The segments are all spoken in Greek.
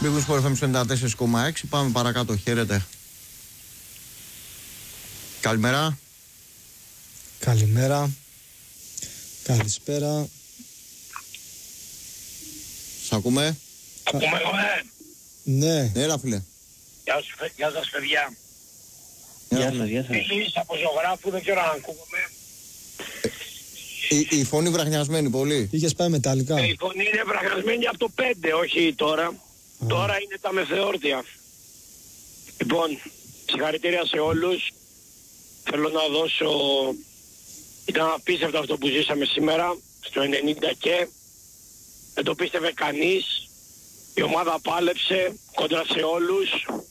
Big Sport FM 94,6. Πάμε παρακάτω. Χαίρετε. Καλημέρα. Καλημέρα. Καλησπέρα. Σ' ακούμε? Ακούμε. Ναι. Έλα φίλε. Γεια σας παιδιά. Γεια σας. Φίλοι από ζωγράφου, δεν ξέρω αν ακούγομαι. Η φωνή βραχνιασμένη πολύ. Είχες πάει μεταλλικά. Η φωνή είναι βραχνιασμένη από το 5, όχι τώρα. Τώρα είναι τα μεθεόρτια. Λοιπόν, συγχαρητήρια σε όλους. Θέλω να δώσω... Ήταν απίστευτο αυτό που ζήσαμε σήμερα, στο 90 και... Δεν το πίστευε κανείς. Η ομάδα πάλεψε κόντρα σε όλους.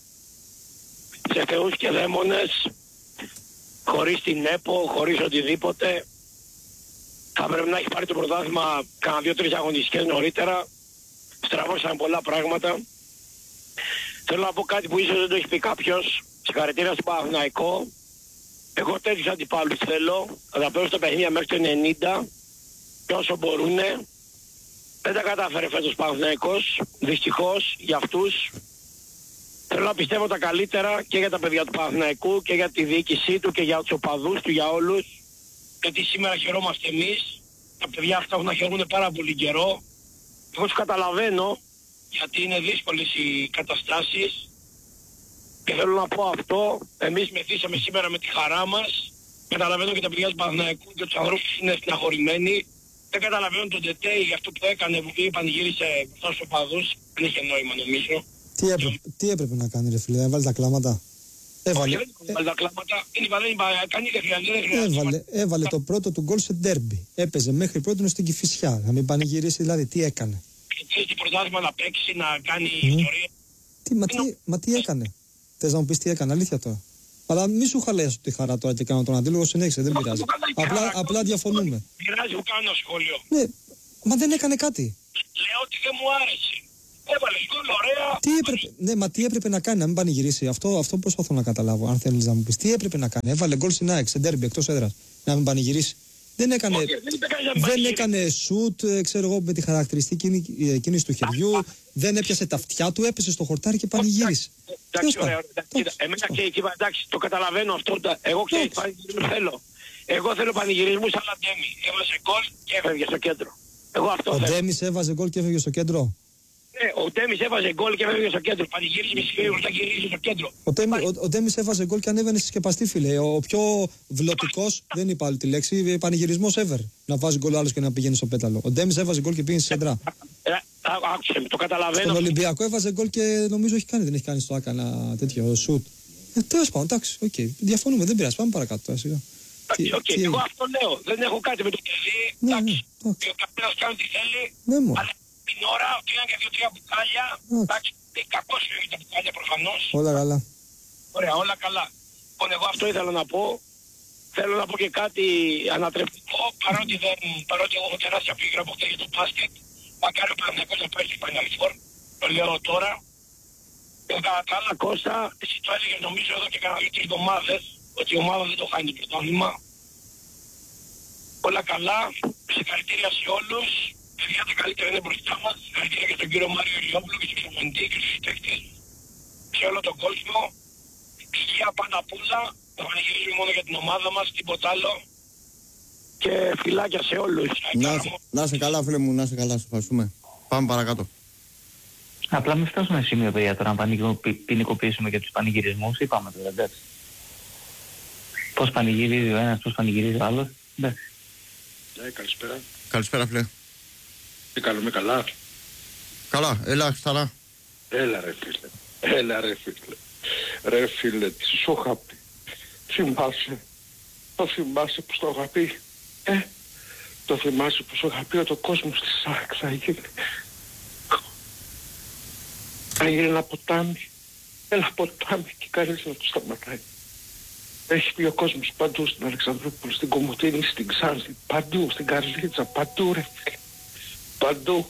Σε θεούς και δαίμονες. Χωρίς την ΕΠΟ, χωρίς οτιδήποτε. Θα πρέπει να έχει πάρει το πρωτάθλημα κάνα 2-3 αγωνιστικές νωρίτερα. Στραβώσαν πολλά πράγματα. Θέλω να πω κάτι που ίσως δεν το έχει πει κάποιος. Συγχαρητήρια στον Παναθηναϊκό. Εγώ τέτοιους αντιπάλους θέλω. Θα τα παίρνω στα παιχνίδια μέχρι το 90 και όσο μπορούνε. Δεν τα κατάφερε φέτος ο Παναθηναϊκός. Δυστυχώς για αυτούς. Θέλω να πιστεύω τα καλύτερα και για τα παιδιά του Παναθηναϊκού και για τη διοίκησή του και για τους οπαδούς του, για όλους. Γιατί σήμερα χαιρόμαστε εμείς. Τα παιδιά αυτά έχουν να χαιρούν πάρα πολύ καιρό. Εγώ τους καταλαβαίνω γιατί είναι δύσκολες οι καταστάσεις. Και θέλω να πω αυτό, εμείς μεθύσαμε σήμερα με τη χαρά μας. Καταλαβαίνω και τα παιδιά του Παναθηναϊκού και τους ανθρώπους που είναι στεναχωρημένοι. Δεν καταλαβαίνω τον Τετέι για αυτό που έκανε, που πανηγύρισε μπροστά στους οπαδούς. Δεν είχε νόημα νομίζω. Τι έπρεπε να κάνει ρε φίλε, να βάλει τα κλάματα? Όχι, δεν βάλει τα κλάματα. Κάνει δεν χρειάζεται. Έβαλε το πρώτο του γκολ σε ντέρμπι. Έπαιζε μέχρι πρώτον στην Κηφισιά. Να μην πανηγυρίσει δηλαδή, τι έκανε? Και το πρωτάθλημα να παίξει, να κάνει ιστορία. Μα τι έκανε? Θες να μου πεις τι έκανε, αλήθεια τώρα? Αλλά μη σου χαλέσει τη χαρά τώρα και κάνω τον αντίλογο, συνέχισε, δεν πειράζει. Απλά διαφωνούμε. Πειράζει που κάνω σχόλιο. Ναι, μα δεν έκανε κάτι. Λέω ότι δεν μου άρεσε. Έβαλε γκολ, ωραία. Μα τι έπρεπε να κάνει, να μην πανηγυρίσει? Αυτό προσπαθώ να καταλάβω, αν θέλεις να μου πεις. Τι έπρεπε να κάνει? Έβαλε γκολ στην ΑΕΚ, σε ντέρμπι, εκτός έδρας. Να μην πανηγυρίσει? Δεν έκανε σουτ, ξέρω εγώ, με τη χαρακτηριστική κίνηση του χεριού. Δεν έπιασε τα αυτιά του, έπεσε στο χορτάρι και πανηγύρισε. Εντάξει, ωραία. Εμένα και εκεί, εντάξει, το καταλαβαίνω αυτό. Εγώ και πανηγυρισμούς θέλω. Εγώ θέλω πανηγυρισμούς αλλά Ντέμι. Έβαζε γκολ και έφευγε στο κέντρο. Εγώ αυτό θέλω. Ο Ντέμις έβαζε γκολ και έφευγε στο κέντρο. Ναι, ο Ντέμις έβαζε γκολ και έφευγε στο κέντρο. Πανηγύρισε με συγχωρείς να γυρίσει στο κέντρο. Ο Ντέμις έβαζε γκολ και ανέβαινε συσκεπαστή, φίλε. Ο πιο βλοτικός, δεν είπα άλλη τη λέξη, πανηγυρισμός ever. Να βάζει γκολ άλλος και να πηγαίνει στο πέταλο. Ο Ντέμις έβαζε γκολ και πήγαινε στη σέντρα. Άκουσε με, το καταλαβαίνω. Στον Ολυμπιακό έβαζε γκολ και νομίζω δεν έχει κάνει στο Άκα ένα τέτοιο σουτ. Τέλος πάντων, εντάξει, οκ. Διαφωνούμε, δεν πειράζει, πάμε παρακάτω. Εγώ αυτό λέω. Δεν έχω κάτι με το παιδί. Εντάξει. Ο καθένας κάνει τι θέλει. Αλλά την ώρα πήγαν και 2-3 μπουκάλια. Εντάξει, κακώς είναι τα μπουκάλια προφανώς. Όλα καλά. Ωραία, όλα καλά. Λοιπόν, εγώ αυτό ήθελα να πω. Θέλω να πω και κάτι ανατρεπτικό. Παρότι εγώ έχω τεράστια πίγρα από χτες για το μπάσκετ. Μακάρι ο Παναθηναϊκός να πάει στη Final Four. Το λέω τώρα. Και κατά τα άλλα, Κώστα, εσύ το έλεγες νομίζω εδώ και κάνα 2-3 εβδομάδες ότι η ομάδα δεν το χάνει το πρωτάθλημα. Όλα καλά. Συγχαρητήρια σε όλους. Παιδιά τα καλύτερα είναι μπροστά μας. Συγχαρητήρια και στον κύριο Μάριο Ηλιόπουλο και στον ξεφωνητή και στους συντέκτες. Σε όλο τον κόσμο. Υγεία πάντα απ' όλα. Θα πανηγυρίζουμε μόνο για την ομάδα μας, τίποτα άλλο. Και φιλάκια σε όλους. Να είσαι καλά φίλε μου, να είσαι καλά, σε ευχαριστούμε. Πάμε παρακάτω. Απλά μην φτάσουμε σε σημείο παιδιά τώρα να ποινικοποιήσουμε και τους πανηγυρισμούς. Είπαμε τώρα, εντάξει. Πώς πανηγυρίζει ο ένας, πώς πανηγυρίζει ο άλλος. Εντάξει. Ναι, καλησπέρα. Καλησπέρα φίλε. Τι κάνουμε, καλά? Καλά, έλα χαρά. Έλα ρε φίλε. Ρε φίλε, τι σου είχα πει? Το θυμάσαι που στο είχα πει? Το θυμάσαι που σου είχα πει ότι ο κόσμος της ΣΑΚ θα γίνει ένα ποτάμι. Ένα ποτάμι και κανείς να το σταματάει. Έχει πει ο κόσμος παντού στην Αλεξανδρούπολη, στην Κομωτίνη, στην Ξάνθη, παντού, στην Καρλίτσα, παντού ρε φίλε. Παντού.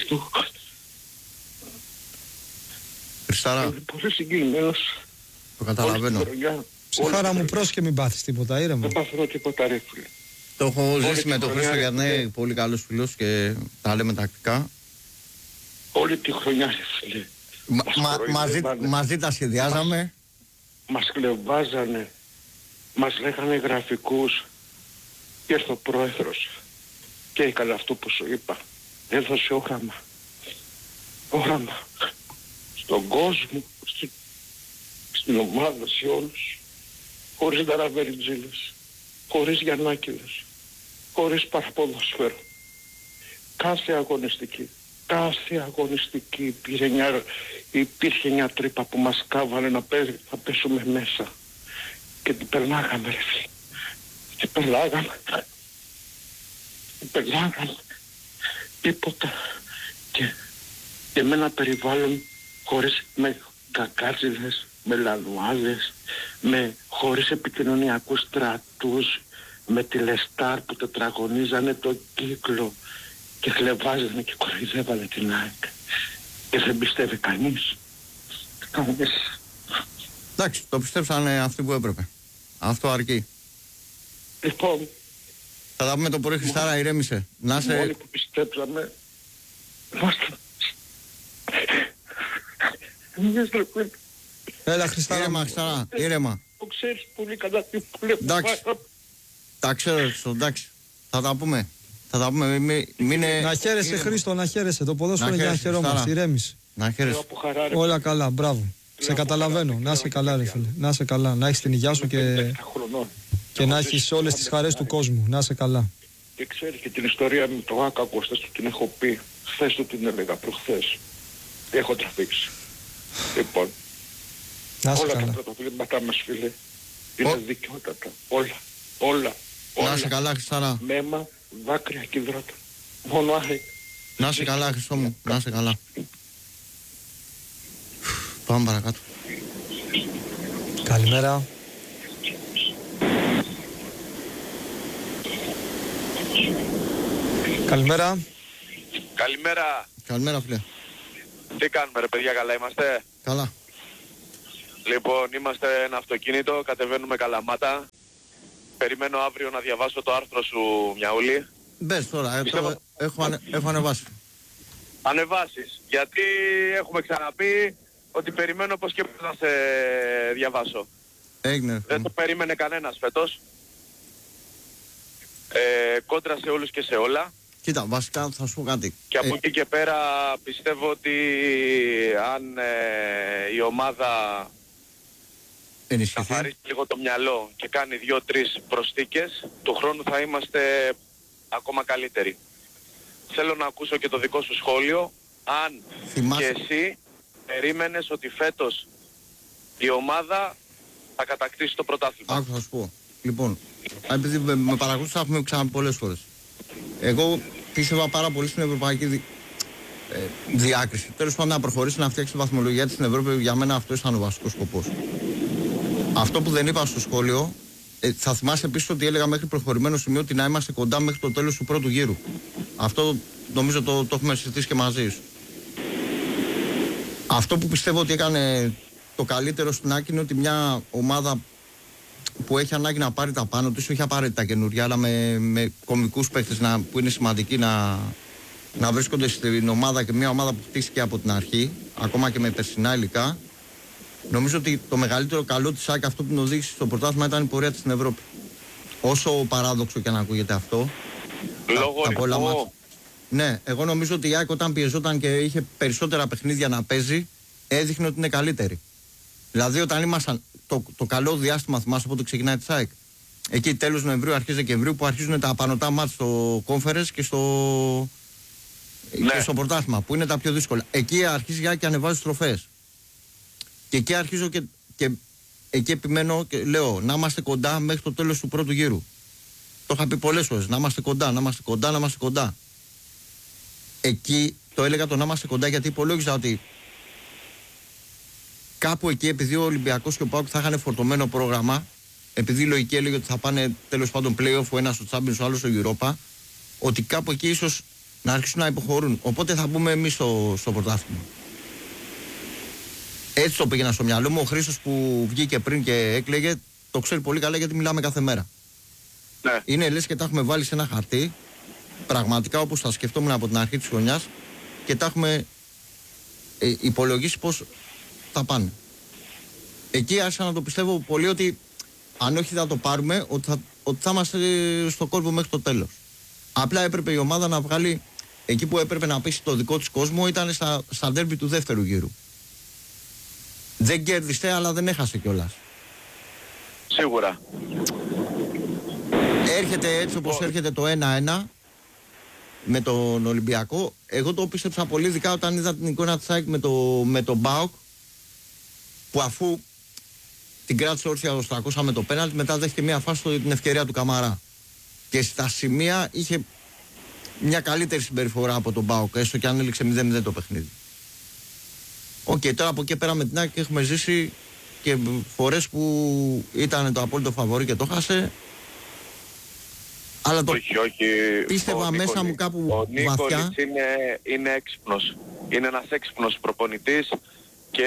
Χριστάρα. Είμαι πολύ συγκινημένος. Το καταλαβαίνω. Ψυχάρα μου, πρόσχε μην πάθεις τίποτα, ήρεμα. Δεν πάθω τίποτα ρε φίλε. Το έχω ζήσει με τον Χρήστο γιατί είναι πολύ καλούς φίλους και τα λέμε τακτικά. Όλη τη χρονιά ρε φίλε. Μαζί τα σχεδιάζαμε. Μας κλεβάζανε. Μας λέγανε γραφικούς. Και ήρθε ο πρόεδρος και έκανε αυτό που σου είπα. Έδωσε όραμα. Όραμα. Στον κόσμο, στην ομάδα, σε όλους. Χωρίς δαραβεριτζίλες, χωρίς γιαννάκηδες, χωρίς παραποδοσφαίρο. Κάθε αγωνιστική υπήρχε μια τρύπα που μας κάβανε να πέσουμε μέσα. Και την περνάγαμε, ρε φίλε. Την περνάγαμε. Τίποτα. Και με ένα περιβάλλον με κακάτσιδες, με λανουάδες, χωρίς επικοινωνιακούς στρατούς, με τηλεστάρ που τετραγωνίζανε το κύκλο και χλεβάζανε και κοροϊδεύανε την ΑΕΚ. Και δεν πιστεύει κανείς. Εντάξει, το πιστέψανε αυτοί που έπρεπε. Αυτό αρκεί. Λοιπόν, θα τα πούμε το πρωί, Χριστάρα, ηρέμησε. Να σε... Όλοι που πιστέψαμε, Έλα, Χριστάρα. Ήρεμα, Χριστάρα, ήρεμα. Το ξέρεις πολύ καλά τι που εντάξει, τα ξέρω, εντάξει. Θα τα πούμε. Να χαίρεσαι, Χρήστο, να χαίρεσαι. Το ποδόσφαιρο είναι για να χαιρόμαστε. Ηρέμησε. Να χαίρεσαι. Όλα καλά, μπράβο. Σε καταλαβαίνω. Να είσαι καλά, ρε φίλε. Να είσαι καλά. Να έχεις την υγεία σου και να έχεις όλες τις χαρές του κόσμου. Να είσαι καλά. Και ξέρει και την ιστορία με το Άκα Κώστας του την έχω πει. Χθες του την έλεγα, προχθές. Έχω τραβήξει. Λοιπόν, όλα τα πρωταθλήματά μας, φίλε, είναι δικαιότατα. Όλα. Να είσαι καλά, Χριστάρα. Μέμα, δάκρυα και υδρότα. Μόνο ΑΕΚ. Να είσαι καλά, Χριστό μου. Να είσαι καλά. Πάμε παρακάτω. Καλημέρα. Καλημέρα. Καλημέρα, φίλε. Τι κάνουμε, ρε παιδιά, καλά είμαστε? Καλά. Λοιπόν, είμαστε ένα αυτοκίνητο, κατεβαίνουμε Καλαμάτα. Περιμένω αύριο να διαβάσω το άρθρο σου, Μιαούλη. Μπες τώρα, έχω ανεβάσει. Ανεβάσεις, γιατί έχουμε ξαναπεί ότι περιμένω πως και να σε διαβάσω. Έγινε. Δεν το περίμενε κανένας φέτος. Κόντρα σε όλους και σε όλα. Κοίτα, βασικά θα σου πω κάτι. Και από εκεί και πέρα πιστεύω ότι αν η ομάδα ενισχυθεί, θα πάρει λίγο το μυαλό και κάνει 2-3 προσθήκες, του χρόνου θα είμαστε ακόμα καλύτεροι. Θέλω να ακούσω και το δικό σου σχόλιο. Αν και εσύ περίμενες ότι φέτος η ομάδα θα κατακτήσει το πρωτάθλημα. Άκου, θα σου πω. Λοιπόν, επειδή με παρακολουθείς, έχουμε ξαναπεί πολλές φορές. Εγώ πίστευα πάρα πολύ στην ευρωπαϊκή διάκριση. Τέλος πάντων, να προχωρήσει να φτιάξει τη βαθμολογία της στην Ευρώπη, για μένα αυτό ήταν ο βασικός σκοπός. Αυτό που δεν είπα στο σχόλιο, θα θυμάσαι επίσης ότι έλεγα μέχρι προχωρημένο σημείο ότι να είμαστε κοντά μέχρι το τέλος του πρώτου γύρου. Αυτό νομίζω το έχουμε συζητήσει και μαζί σου. Αυτό που πιστεύω ότι έκανε το καλύτερο στην Άκη είναι ότι μια ομάδα που έχει ανάγκη να πάρει τα πάνω της, όχι απαραίτητα καινούργια, αλλά με κομβικούς παίκτες που είναι σημαντικοί να βρίσκονται στην ομάδα, και μια ομάδα που χτίστηκε από την αρχή, ακόμα και με περσινά υλικά. Νομίζω ότι το μεγαλύτερο καλό της ΑΕΚ, αυτό που την οδήγησε στο πρωτάθλημα, ήταν η πορεία της στην Ευρώπη. Όσο παράδοξο και αν ακούγεται αυτό. Λόγω ναι, εγώ νομίζω ότι η ΑΕΚ όταν πιεζόταν και είχε περισσότερα παιχνίδια να παίζει, έδειχνε ότι είναι καλύτερη. Δηλαδή, όταν ήμασταν το καλό διάστημα, θυμάσαι πότε ξεκινάει τη ΑΕΚ. Εκεί τέλος Νοεμβρίου, αρχές Δεκεμβρίου, που αρχίζουν τα απανωτά μάτς στο Conference και στο πρωτάθλημα, που είναι τα πιο δύσκολα. Εκεί αρχίζει η ΑΕΚ και ανεβάζει στροφές. Και εκεί αρχίζω και εκεί επιμένω και λέω να είμαστε κοντά μέχρι το τέλος του πρώτου γύρου. Το είχα πει πολλές φορές. Να είμαστε κοντά. Εκεί το έλεγα το να είμαστε κοντά, γιατί υπολόγιζα ότι κάπου εκεί, επειδή ο Ολυμπιακός και ο ΠΑΟΚ θα είχαν φορτωμένο πρόγραμμα, επειδή η λογική έλεγε ότι θα πάνε τέλος πάντων play-off, ο ένας στο Champions, ο άλλος στο Europa, ότι κάπου εκεί ίσως να αρχίσουν να υποχωρούν. Οπότε θα μπούμε εμείς στο πρωτάθλημα. Έτσι το πήγαινα στο μυαλό μου. Ο Χρήστος που βγήκε πριν και έκλαιγε, το ξέρει πολύ καλά, γιατί μιλάμε κάθε μέρα. Ναι. Είναι λες και τα έχουμε βάλει σε ένα χαρτί, πραγματικά όπως τα σκεφτόμουν από την αρχή της χρονιάς, και τα έχουμε υπολογίσει πώς θα πάνε. Εκεί άρχισα να το πιστεύω πολύ ότι αν όχι θα το πάρουμε, ότι θα είμαστε στο κόλπο μέχρι το τέλος. Απλά έπρεπε η ομάδα να βγάλει εκεί που έπρεπε να πείσει το δικό της κόσμο, ήταν στα ντέρμπι του δεύτερου γύρου. Δεν κέρδισε, αλλά δεν έχασε κιόλας. Σίγουρα. Έρχεται έτσι όπως έρχεται το 1-1 με τον Ολυμπιακό. Εγώ το πίστεψα πολύ, ειδικά όταν είδα την εικόνα της ΑΕΚ με τον ΠΑΟΚ, που αφού την κράτησε όρθια ο Στρακώσα με το πέναλτι, μετά δέχτηκε μια φάση την ευκαιρία του Καμαρά. Και στα σημεία είχε μια καλύτερη συμπεριφορά από τον ΠΑΟΚ, έστω και αν έληξε 0-0 το παιχνίδι. Τώρα από εκεί πέρα με την ΑΕΚ έχουμε ζήσει και φορές που ήταν το απόλυτο φαβορί και το χάσε. Αλλά όχι. πίστευα μέσα μου κάπου βαθιά. Ο βαθιά. Νίκολης είναι έξυπνος. Είναι ένας έξυπνος προπονητής και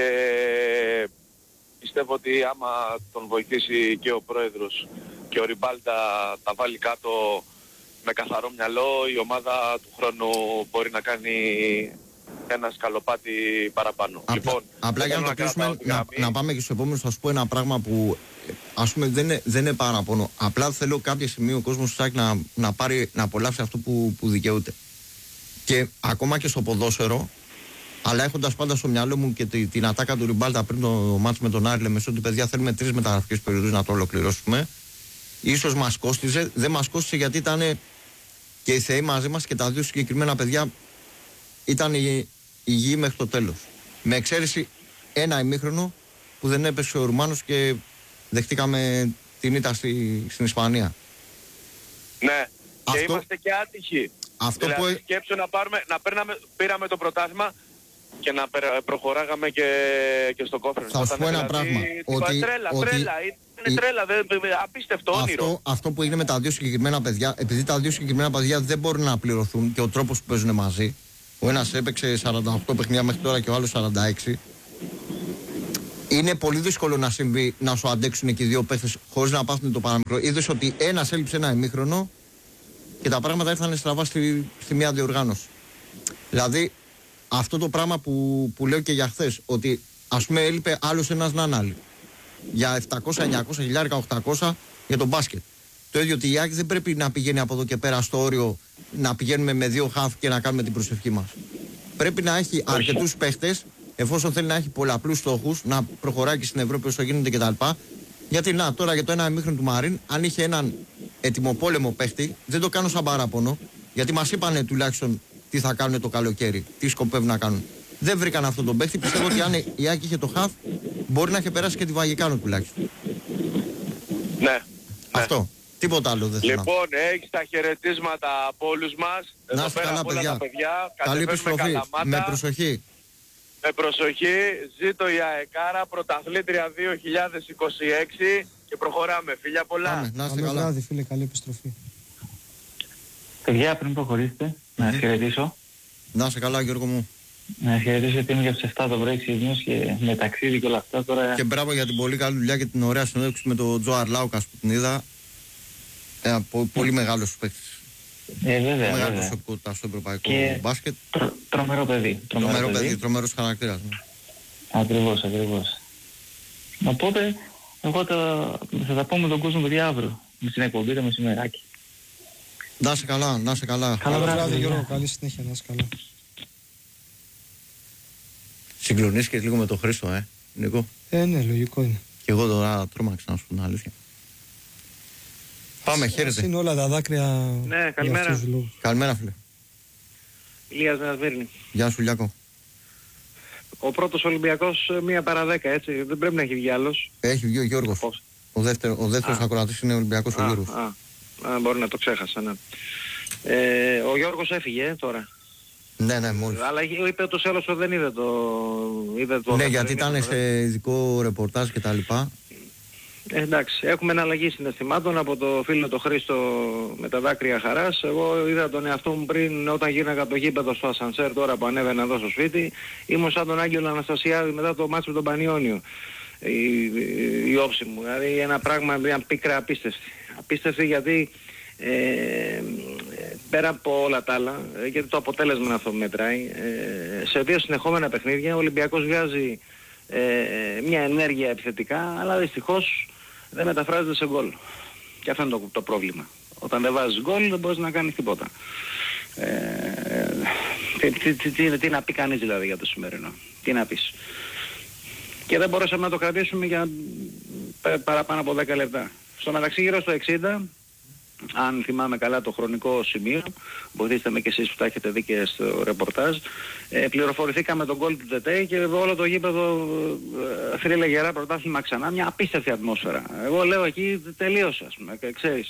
πιστεύω ότι άμα τον βοηθήσει και ο πρόεδρος και ο Ριμπάλτα τα βάλει κάτω με καθαρό μυαλό, η ομάδα του χρόνου μπορεί να κάνει ένα σκαλοπάτι παραπάνω. Απλά για να το κλείσουμε, να πάμε και στο επόμενο, θα σου πω ένα πράγμα που ας πούμε δεν είναι παραπονό. Απλά θέλω κάποια στιγμή ο κόσμος του ΣΑΚ να απολαύσει αυτό που δικαιούται. Και ακόμα και στο ποδόσφαιρο, αλλά έχοντας πάντα στο μυαλό μου και την ατάκα του Ριμπάλτα πριν το μάτς με τον Άρη Λεμεσό, ότι παιδιά θέλουμε 3 μεταγραφικές περιόδους να το ολοκληρώσουμε. Ίσως μας κόστιζε, δεν μας κόστιζε γιατί ήταν και οι θεοί μαζί μας και τα δύο συγκεκριμένα παιδιά ήταν υγιή μέχρι το τέλος. Με εξαίρεση ένα ημίχρονο που δεν έπεσε ο Ρουμάνος και δεχτήκαμε την ήττα στην Ισπανία. Ναι, και είμαστε και άτυχοι. Δηλαδή σκέψου πήραμε το πρωτάθλημα και να προχωράγαμε και στο κόφρινο. Θα σου πω ένα πράγμα. Είναι τρέλα, απίστευτο όνειρο. Αυτό που έγινε με τα δύο συγκεκριμένα παιδιά, επειδή τα δύο συγκεκριμένα παιδιά δεν μπορούν να πληρωθούν και ο τρόπος που παίζουν μαζί, ο ένας έπαιξε 48 παιχνίδια μέχρι τώρα και ο άλλος 46, είναι πολύ δύσκολο να συμβεί να σου αντέξουν και οι δύο παίχτες χωρίς να πάθουν το παραμικρό. Είδες ότι ένας έλειψε ένα ημίχρονο και τα πράγματα ήρθαν στραβά στη μία διοργάνωση. Δηλαδή, αυτό το πράγμα που λέω και για χθες, ότι ας πούμε έλειπε άλλος ένας Νάναλη για 700, 900 χιλιάρικα, 800 για τον μπάσκετ. Το ίδιο ότι η ΑΕΚ δεν πρέπει να πηγαίνει από εδώ και πέρα στο όριο να πηγαίνουμε με 2 χαφ και να κάνουμε την προσευχή μας. Πρέπει να έχει αρκετούς παίχτες, εφόσον θέλει να έχει πολλαπλούς στόχους, να προχωράει και στην Ευρώπη όσο γίνεται κτλ. Γιατί τώρα για το ένα ημίχρονο του Μαρίν, αν είχε έναν ετοιμοπόλεμο παίχτη, δεν το κάνω σαν παράπονο, γιατί μας είπανε τουλάχιστον τι θα κάνουν το καλοκαίρι, τι σκοπεύουν να κάνουν. Δεν βρήκαν αυτόν τον παίχτη. Πιστεύω ότι αν η ΑΕΚ είχε το χαφ, μπορεί να είχε περάσει και τη Βαγικάνο τουλάχιστον. Ναι. Αυτό. Τίποτα άλλο δεν θέλω. Λοιπόν, έχεις τα χαιρετίσματα από όλους μας. Να είστε καλά, παιδιά. Καλή επιστροφή. Με προσοχή. Με προσοχή. Ζήτω η ΑΕΚάρα, πρωταθλήτρια 2026 και προχωράμε. Φιλιά πολλά. Πάμε, να είστε καλά. Βράδυ, φίλε, καλή επιστροφή. Παιδιά, πριν προχωρήσετε, να σας χαιρετήσω. Να είστε καλά, Γιώργο μου. Να χαιρετήσω ότι είμαι για τις 7 το πρωί ξυπνίος και με ταξίδι και όλα αυτά τώρα. Και μπράβο για την πολύ καλή δουλειά και την ωραία συνέντευξη με τον Τζο Αρλάουκας που την είδα. Πολύ μεγάλος παίκτης. Βέβαια. Μεγάλος στο ευρωπαϊκό μπάσκετ. Τρομερό παιδί. Τρομερός χαρακτήρας. Ναι. Ακριβώς. Οπότε, εγώ θα τα πω με τον κόσμο παιδιά αύριο. Με την εκπομπή το μεσημεράκι. Να είσαι καλά. Καλό βράδυ, Γιώργο. Καλή συνέχεια, να είσαι καλά. Συγκλονίστηκες λίγο με τον Χρήστο, Νίκο. Ναι, λογικό είναι. Και εγώ τώρα τρόμαξα να σου πω την αλήθεια. Πάμε, χαίρετε. Είναι όλα τα δάκρυα. Ναι, καλημέρα. Καλημέρα, φίλε. Ηλίας Νασβέρνη. Γεια σου, Λιάκο. Ο πρώτος Ολυμπιακός 1 παρά 10, έτσι. Δεν πρέπει να έχει βγει άλλος. Έχει βγει ο Γιώργος. Ο δεύτερος ακροατής είναι ο Ολυμπιακός ο Γιώργος. Μπορεί να το ξέχασα, ναι. Ο Γιώργος έφυγε τώρα. Ναι, μόλις. Αλλά είπε ούτως ή άλλως ότι δεν είδε το... Ναι, γιατί ήταν σε ειδικό ρεπορτάζ και τα λοιπά. Εντάξει, έχουμε εναλλαγή συναισθημάτων από το φίλο το Χρήστο με τα δάκρυα χαράς. Εγώ είδα τον εαυτό μου πριν όταν γύρναγα από το γήπεδο στο ασανσέρ, τώρα που ανέβαινα εδώ στο σπίτι. Ήμουν σαν τον Άγγελο Αναστασιάδη μετά το μάτσο με τον Πανιόνιο. Η όψη μου, δηλαδή ένα πράγμα, μια πίκρα απίστευτη. Απίστευτη γιατί πέρα από όλα τα άλλα, γιατί το αποτέλεσμα είναι αυτό που μετράει, σε 2 συνεχόμενα παιχνίδια ο Ολυμπιακός βγάζει μια ενέργεια επιθετικά, αλλά δυστυχώς δεν μεταφράζεται σε γκολ. Και αυτό είναι το πρόβλημα. Όταν δεν βάζεις γκολ δεν μπορείς να κάνεις τίποτα. Τι να πει κανείς δηλαδή για το σημερινό. Τι να πεις. Και δεν μπορέσαμε να το κρατήσουμε για παραπάνω από 10 λεπτά. Στο μεταξύ γύρω στο 60, αν θυμάμαι καλά το χρονικό σημείο, βοηθήστε με και εσείς που τα έχετε δει και στο ρεπορτάζ, πληροφορηθήκαμε τον γκολ του Τετέ και όλο το γήπεδο θρύλε γερά πρωτάθλημα ξανά, μια απίστευτη ατμόσφαιρα. Εγώ λέω εκεί τελείωσε, ας πούμε, ξέρεις.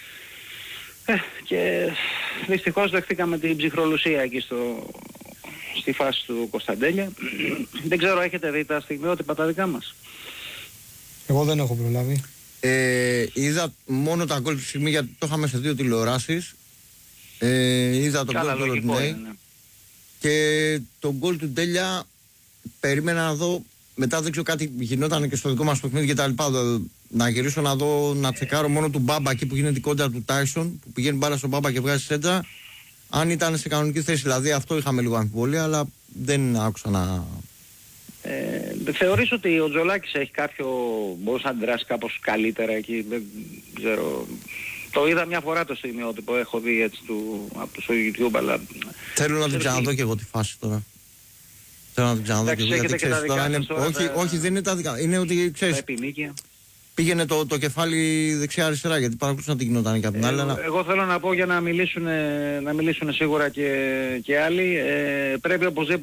Και δυστυχώς δεχτήκαμε την ψυχρολουσία εκεί στη φάση του Κωνσταντέλια. Δεν ξέρω, έχετε δει τα στιγμιότυπα τα δικά μας? Εγώ δεν έχω προλάβει. Είδα μόνο τα γκολ του στιγμή γιατί το είχαμε σε 2 τηλεοράσεις. Είδα τον γκολ του Ροντινέη και τον γκολ του Ντέλια περίμενα να δω. Μετά δεν ξέρω, κάτι γινόταν και στο δικό μας παιχνίδι και τα λοιπά. Να γυρίσω να δω, να τσεκάρω μόνο του Μπάμπα εκεί που γίνεται η κόντρα του Τάισον, που πηγαίνει μπάλα στον Μπάμπα και βγάζει σέντρα. Αν ήταν σε κανονική θέση, δηλαδή αυτό είχαμε λίγο αμφιβολία, αλλά δεν άκουσα να... Θεωρείς ότι ο Τζολάκης έχει μπορούσε να αντιδράσει κάπως καλύτερα εκεί? Δεν ξέρω. Το είδα μια φορά το στιγμιότυπο, έχω δει έτσι από το YouTube, αλλά... Θέλω να την ξαναδώ και εγώ τη φάση τώρα. Θέλω να την ξαναδώ και εγώ, γιατί ξέρεις τώρα είναι... Όχι, δεν είναι τα δικά. Είναι ότι, ξέρεις, πήγαινε το κεφάλι δεξιά-αριστερά, γιατί παρακολουθούσα τι γινόταν και από την άλλη. Εγώ θέλω να πω, για να μιλήσουν σίγουρα και άλλοι, πρέπει οπωσδήποτε